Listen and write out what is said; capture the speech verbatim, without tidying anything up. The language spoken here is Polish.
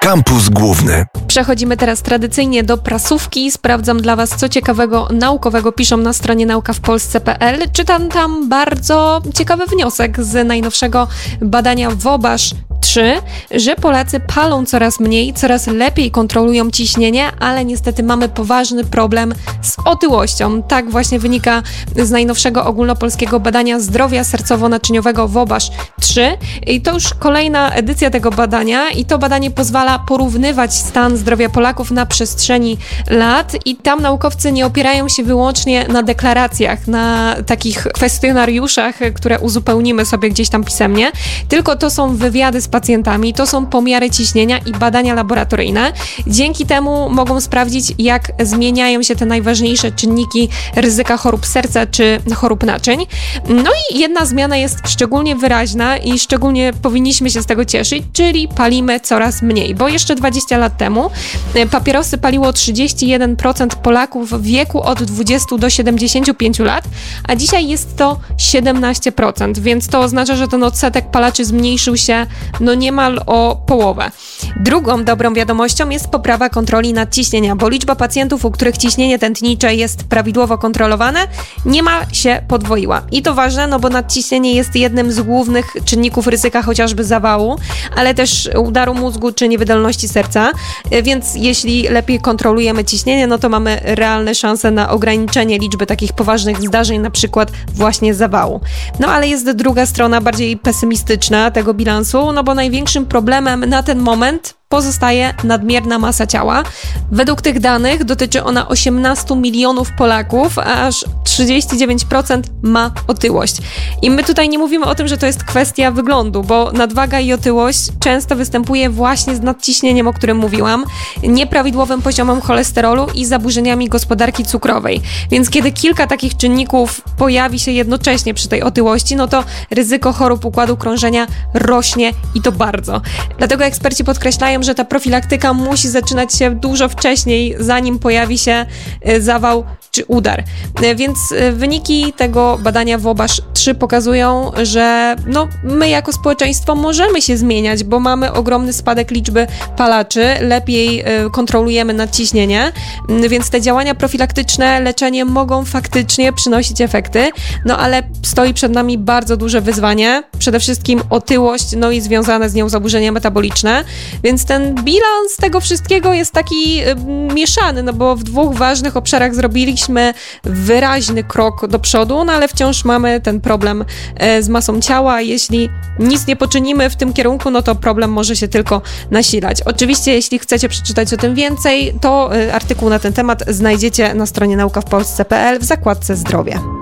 Kampus Główny. Przechodzimy teraz tradycyjnie do prasówki. Sprawdzam dla Was, co ciekawego naukowego piszą na stronie nauka w polsce kropka pe el. Czytam tam bardzo ciekawy wniosek z najnowszego badania WOBASZ trzy, że Polacy palą coraz mniej, coraz lepiej kontrolują ciśnienie, ale niestety mamy poważny problem z otyłością. Tak właśnie wynika z najnowszego ogólnopolskiego badania zdrowia sercowo-naczyniowego WOBASZ trzy. I to już kolejna edycja tego badania i to badanie pozwala porównywać stan zdrowia Polaków na przestrzeni lat i tam naukowcy nie opierają się wyłącznie na deklaracjach, na takich kwestionariuszach, które uzupełnimy sobie gdzieś tam pisemnie, tylko to są wywiady z pacjentami, to są pomiary ciśnienia i badania laboratoryjne. Dzięki temu mogą sprawdzić, jak zmieniają się te najważniejsze czynniki ryzyka chorób serca czy chorób naczyń. No i jedna zmiana jest szczególnie wyraźna i szczególnie powinniśmy się z tego cieszyć, czyli palimy coraz mniej, bo jeszcze dwadzieścia lat temu papierosy paliło trzydzieści jeden procent Polaków w wieku od dwudziestu do siedemdziesięciu pięciu lat, a dzisiaj jest to siedemnaście procent, więc to oznacza, że ten odsetek palaczy zmniejszył się no niemal o połowę. Drugą dobrą wiadomością jest poprawa kontroli nadciśnienia, bo liczba pacjentów, u których ciśnienie tętnicze jest prawidłowo kontrolowane, niemal się podwoiła. I to ważne, no bo nadciśnienie jest jednym z głównych czynników ryzyka chociażby zawału, ale też udaru mózgu czy niewydolności serca, więc jeśli lepiej kontrolujemy ciśnienie, no to mamy realne szanse na ograniczenie liczby takich poważnych zdarzeń, na przykład właśnie zawału. No ale jest druga strona, bardziej pesymistyczna tego bilansu, no bo największym problemem na ten moment pozostaje nadmierna masa ciała. Według tych danych dotyczy ona osiemnastu milionów Polaków, a aż trzydzieści dziewięć procent ma otyłość. I my tutaj nie mówimy o tym, że to jest kwestia wyglądu, bo nadwaga i otyłość często występuje właśnie z nadciśnieniem, o którym mówiłam, nieprawidłowym poziomem cholesterolu i zaburzeniami gospodarki cukrowej. Więc kiedy kilka takich czynników pojawi się jednocześnie przy tej otyłości, no to ryzyko chorób układu krążenia rośnie i to bardzo. Dlatego eksperci podkreślają, że ta profilaktyka musi zaczynać się dużo wcześniej, zanim pojawi się zawał czy udar. Więc wyniki tego badania WOBASZ trzy pokazują, że no, my jako społeczeństwo możemy się zmieniać, bo mamy ogromny spadek liczby palaczy, lepiej kontrolujemy nadciśnienie, więc te działania profilaktyczne, leczenie mogą faktycznie przynosić efekty, no ale stoi przed nami bardzo duże wyzwanie, przede wszystkim otyłość, no i związane z nią zaburzenia metaboliczne, więc ten bilans tego wszystkiego jest taki y, mieszany, no bo w dwóch ważnych obszarach zrobiliśmy wyraźny krok do przodu, no ale wciąż mamy ten problem y, z masą ciała. Jeśli nic nie poczynimy w tym kierunku, no to problem może się tylko nasilać. Oczywiście, jeśli chcecie przeczytać o tym więcej, to y, artykuł na ten temat znajdziecie na stronie nauka w polsce kropka pe el w zakładce zdrowie.